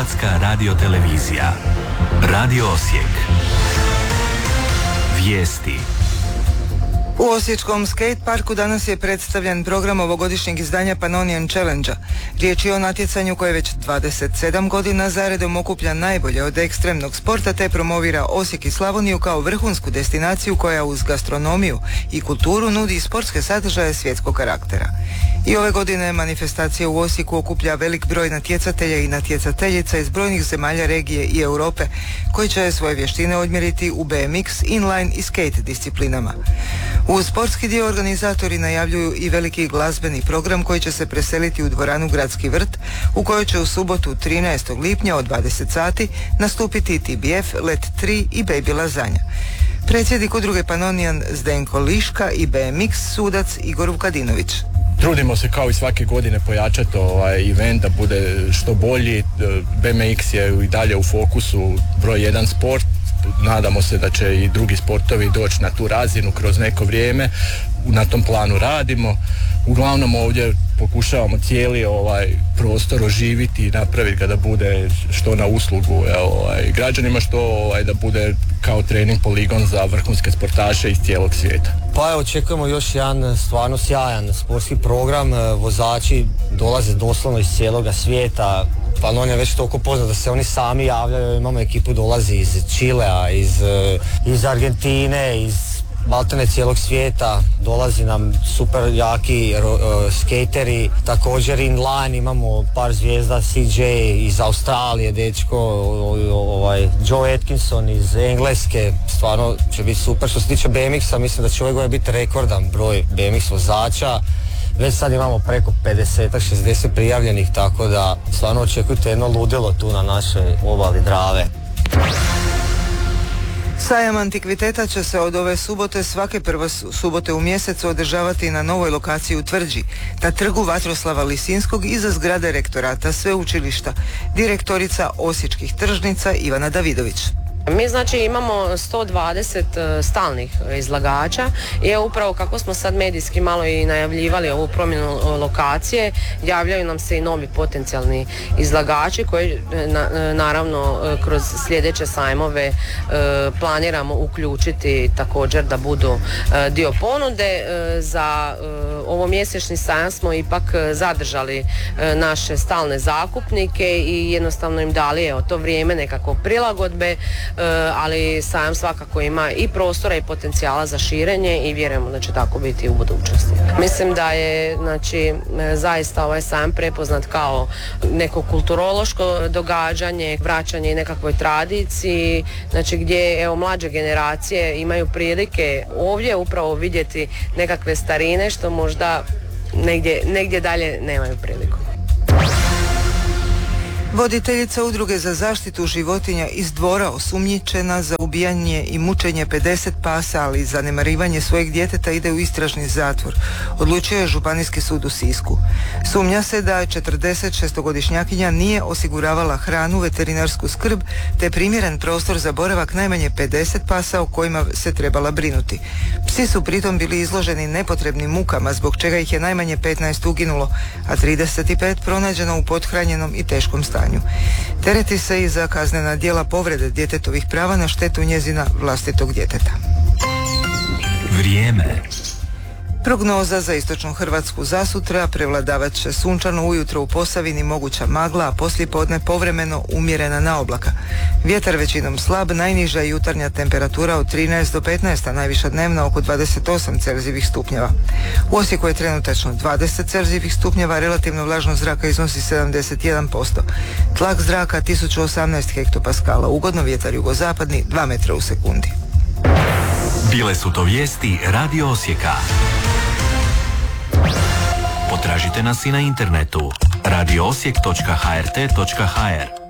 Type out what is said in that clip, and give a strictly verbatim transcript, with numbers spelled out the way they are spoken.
Hrvatska radiotelevizija. Radio Osijek. Vijesti. U Osječkom skate parku danas je predstavljen program ovogodišnjeg izdanja Pannonian Challenge-a. Riječ je o natjecanju koje već dvadeset sedam godina zaredom okuplja najbolje od ekstremnog sporta te promovira Osijek i Slavoniju kao vrhunsku destinaciju koja uz gastronomiju i kulturu nudi sportske sadržaje svjetskog karaktera. I ove godine manifestacija u Osijeku okuplja velik broj natjecatelja i natjecateljica iz brojnih zemalja regije i Europe koji će svoje vještine odmjeriti u B M X, inline i skate disciplinama. U sportski dio organizatori najavljuju i veliki glazbeni program koji će se preseliti u dvoranu Gradski vrt, u kojoj će u subotu trinaestog lipnja od dvadeset sati nastupiti T B F, Let tri i Baby Lazanja. Predsjednik udruge Pannonian Zdenko Liška i B M X sudac Igor Vukadinović. Trudimo se kao i svake godine pojačati ovaj event da bude što bolji. B M X je i dalje u fokusu broj jedan sport. Nadamo se da će i drugi sportovi doći na tu razinu kroz neko vrijeme. Na tom planu radimo. Uglavnom ovdje pokušavamo cijeli ovaj prostor oživiti i napraviti ga da bude što na uslugu ovaj, građanima, što ovaj, da bude kao trening poligon za vrhunske sportaše iz cijelog svijeta. Pa evo, očekujemo još jedan stvarno sjajan sportski program. Vozači dolaze doslovno iz cijeloga svijeta. Pannonian je već toliko poznat da se oni sami javljaju. Imamo ekipu dolazi iz Čilea, iz, iz Argentine, iz maltene cijelog svijeta. Dolazi nam super jaki uh, skateri. Također inline imamo par zvijezda, C J iz Australije, dečko, ovaj, Joe Atkinson iz Engleske. Stvarno će biti super. Što se tiče B M X-a, mislim da će ove godine biti rekordan broj B M X vozača. Već sad imamo preko pedeset šezdeset prijavljenih, tako da stvarno očekujte jedno ludilo tu na našoj obali Drave. Sajam antikviteta će se od ove subote svake prve subote u mjesecu održavati na novoj lokaciji u Tvrđi, na trgu Vatroslava Lisinskog iza zgrade rektorata sveučilišta, direktorica osječkih tržnica Ivana Davidović. Mi znači imamo sto dvadeset stalnih izlagača i upravo kako smo sad medijski malo i najavljivali ovu promjenu lokacije, javljaju nam se i novi potencijalni izlagači koji na, naravno kroz sljedeće sajmove planiramo uključiti također da budu dio ponude. Za ovo mjesečni sajam smo ipak zadržali naše stalne zakupnike i jednostavno im dali evo, to vrijeme nekako prilagodbe, ali sajam svakako ima i prostora i potencijala za širenje i vjerujemo da će tako biti u budućnosti. Mislim da je znači, zaista ovaj sajam prepoznat kao neko kulturološko događanje, vraćanje nekakvoj tradiciji, znači gdje evo, mlađe generacije imaju prilike ovdje upravo vidjeti nekakve starine što možda negdje, negdje dalje nemaju priliku. Voditeljica udruge za zaštitu životinja iz Dvora osumnjičena za ubijanje i mučenje pedeset pasa, ali i zanemarivanje svojeg djeteta ide u istražni zatvor, odlučio je Županijski sud u Sisku. Sumnja se da četrdesetšestogodišnjakinja nije osiguravala hranu, veterinarsku skrb te primjeren prostor za boravak najmanje pedeset pasa o kojima se trebala brinuti. Psi su pritom bili izloženi nepotrebnim mukama zbog čega ih je najmanje petnaest uginulo, a trideset pet pronađeno u pothranjenom i teškom stanju. Tereti se i za kaznena djela povrede djetetovih prava na štetu njezina vlastitog djeteta. Vrijeme. Prognoza za istočnu Hrvatsku za sutra: prevladavat će sunčano, ujutro u Posavini moguća magla, a poslijepodne povremeno umjerena na oblaka. Vjetar većinom slab, najniža jutarnja temperatura od trinaest do petnaest, a najviša dnevna oko dvadeset osam celzijevih stupnjeva. U Osijeku je trenutačno dvadeset celzijevih stupnjeva, relativno vlažnost zraka iznosi sedamdeset jedan posto. Tlak zraka tisuću osamnaest hektopaskala, ugodno vjetar jugozapadni dva metra u sekundi. Bile su to vijesti Radio Osijeka. Potražite nas i na internetu radio osijek točka h r t točka h r.